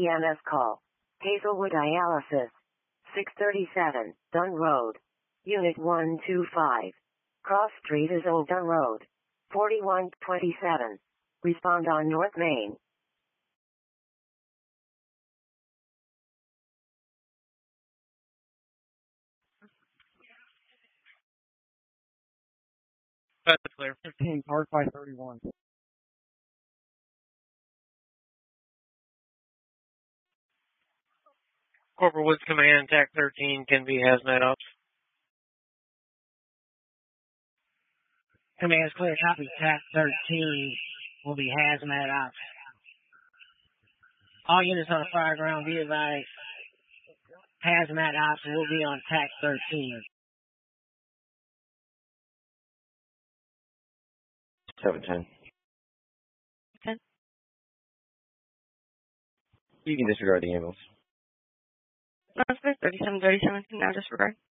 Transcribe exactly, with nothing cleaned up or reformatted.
E M S call. Hazelwood Dialysis. six thirty-seven, Dunn Road. Unit one two five. Cross Street is Old Dunn Road. forty-one twenty-seven. Respond on North Main. That's clear. fifteen, Park by thirty-one. Corporal Woods Command, T A C thirteen can be hazmat ops. Command is clear. Copy. T A C thirteen will be hazmat ops. All units on the fire ground be advised. Hazmat ops will be on T A C thirteen. seven ten. ten. You can disregard the ambulance. That's good. thirty-seven thirty-seven. Now disregard.